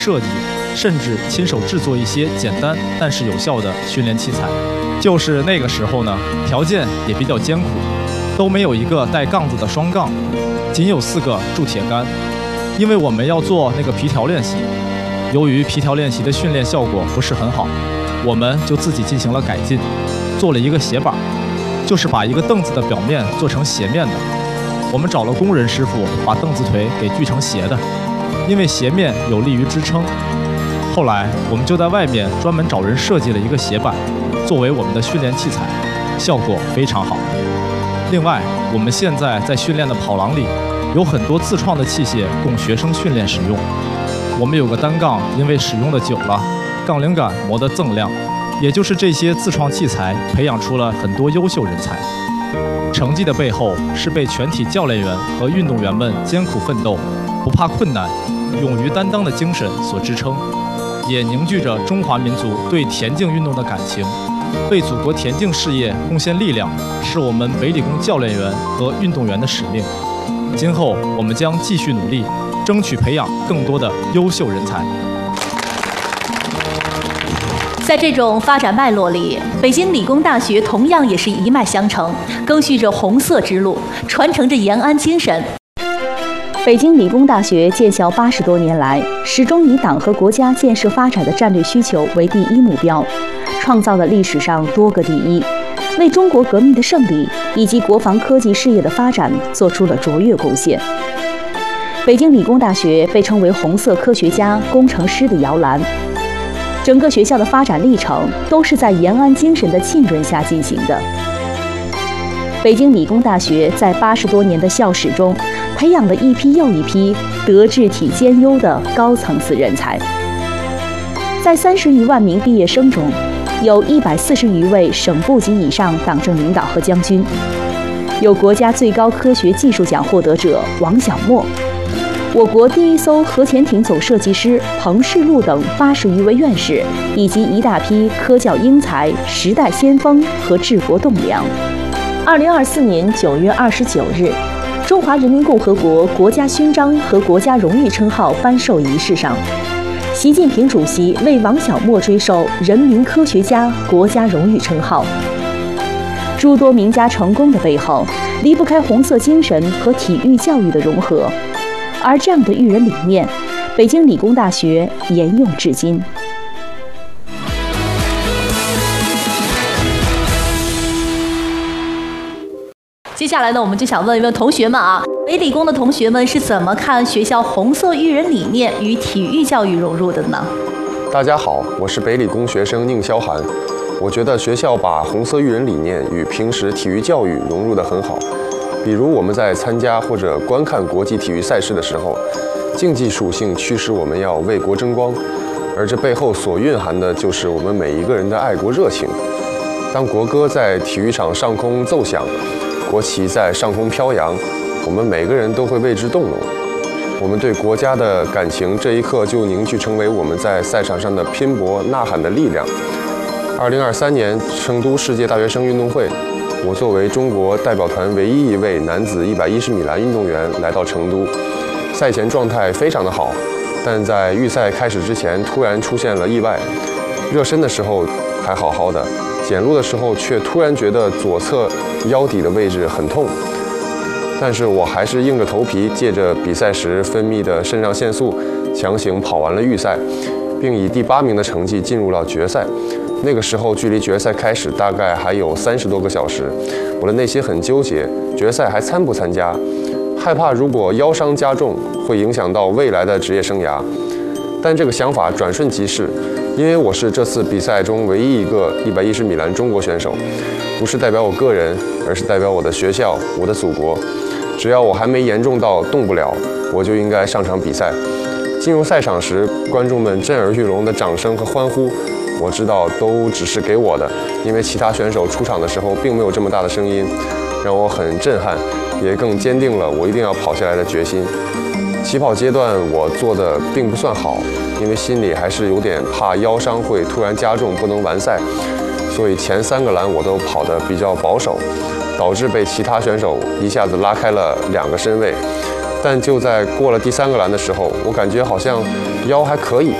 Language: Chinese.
设计，甚至亲手制作一些简单但是有效的训练器材。就是那个时候呢，条件也比较艰苦，都没有一个带杠子的双杠，仅有4个铸铁杆。因为我们要做那个皮条练习，由于皮条练习的训练效果不是很好，我们就自己进行了改进，做了一个斜板，就是把一个凳子的表面做成斜面的。我们找了工人师傅把凳子腿给锯成斜的，因为斜面有利于支撑。后来我们就在外面专门找人设计了一个斜板，作为我们的训练器材，效果非常好。另外，我们现在在训练的跑廊里有很多自创的器械供学生训练使用。我们有个单杠，因为使用的久了，杠铃杆磨得锃亮，也就是这些自创器材培养出了很多优秀人才。成绩的背后是被全体教练员和运动员们艰苦奋斗、不怕困难、勇于担当的精神所支撑，也凝聚着中华民族对田径运动的感情。为祖国田径事业贡献力量，是我们北理工教练员和运动员的使命。今后我们将继续努力，争取培养更多的优秀人才。 在这种发展脉络里，北京理工大学同样也是一脉相承，更续着红色之路，传承着延安精神。北京理工大学建校80多年来，始终以党和国家建设发展的战略需求为第一目标，创造了历史上多个第一，为中国革命的胜利以及国防科技事业的发展做出了卓越贡献。北京理工大学被称为红色科学家、工程师的摇篮，整个学校的发展历程都是在延安精神的浸润下进行的。北京理工大学在80多年的校史中，培养了一批又一批德智体兼优的高层次人才。在30余万名毕业生中，有140余位省部级以上党政领导和将军，有国家最高科学技术奖获得者王小莫，我国第一艘核潜艇总设计师彭世禄等80余位院士，以及一大批科教英才、时代先锋和治国栋梁。2024年9月29日，中华人民共和国国家勋章和国家荣誉称号颁授仪式上，习近平主席为王小莫追授人民科学家国家荣誉称号。诸多名家成功的背后，离不开红色精神和体育教育的融合，而这样的育人理念，北京理工大学沿用至今。接下来呢，我们就想问一问同学们啊，北理工的同学们是怎么看学校红色育人理念与体育教育融入的呢？ 大家好，我是北理工学生宁霄涵。我觉得学校把红色育人理念与平时体育教育融入得很好。比如我们在参加或者观看国际体育赛事的时候，竞技属性驱使我们要为国争光，而这背后所蕴含的就是我们每一个人的爱国热情。当国歌在体育场上空奏响，国旗在上空飘扬，我们每个人都会为之动容。我们对国家的感情这一刻就凝聚成为我们在赛场上的拼搏呐喊的力量。2023年成都世界大学生运动会，我作为中国代表团唯一一位男子110米栏运动员来到成都，赛前状态非常的好，但在预赛开始之前突然出现了意外。热身的时候还好好的，检录的时候却突然觉得左侧腰底的位置很痛，但是我还是硬着头皮，借着比赛时分泌的肾上腺素，强行跑完了预赛，并以第8名的成绩进入了决赛。那个时候距离决赛开始大概还有30多个小时，我的内心很纠结，决赛还参不参加？害怕如果腰伤加重，会影响到未来的职业生涯。但这个想法转瞬即逝，因为我是这次比赛中唯一一个110米栏中国选手，不是代表我个人，而是代表我的学校、我的祖国。只要我还没严重到动不了，我就应该上场比赛。进入赛场时，观众们震耳欲聋的掌声和欢呼，我知道都只是给我的，因为其他选手出场的时候并没有这么大的声音，让我很震撼，也更坚定了我一定要跑下来的决心。起跑阶段我做的并不算好，因为心里还是有点怕腰伤会突然加重，不能完赛，所以前3个栏我都跑得比较保守，导致被其他选手一下子拉开了2个身位。 但就在过了第3个栏的时候，我感觉好像腰还可以，